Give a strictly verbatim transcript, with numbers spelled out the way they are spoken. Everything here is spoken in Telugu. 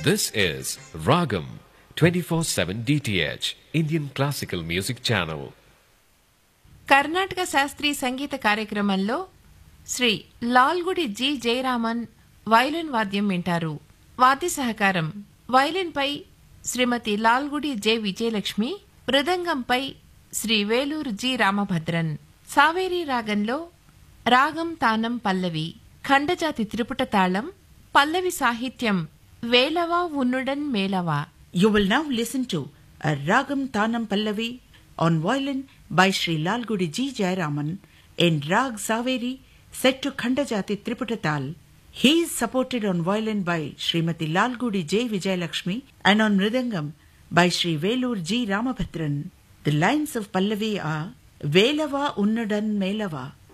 This is Ragam twenty-four seven D T H Indian Classical Music Channel. Karnataka శాస్త్రీయ సంగీత కార్యక్రమంలో శ్రీ లాల్గుడి జి జయరామన్ వయలిన్ వాద్యం వింటారు. వాద్య సహకారం వయలిన్పై శ్రీమతి లాల్గుడి జె విజయలక్ష్మి, మృదంగంపై శ్రీ వేలూరు జి రామభద్రన్. సావేరీ రాగంలో రాగం తానం పల్లవి, ఖండజాతి త్రిపుట తాళం, పల్లవి సాహిత్యం వేలవా ఉన్నుడన్ మేలవా. You will now listen to a Ragam Tanam Pallavi on violin by Sri Lalgudi G. Jayaraman in Rag Saveri set to Khandajati Triputatal. He is supported on violin by Srimati Lalgudi J. Vijayalakshmi and on Mridangam by Sri Velur G. Ramabhadran. The lines of Pallavi are Velava Unnadan Melava.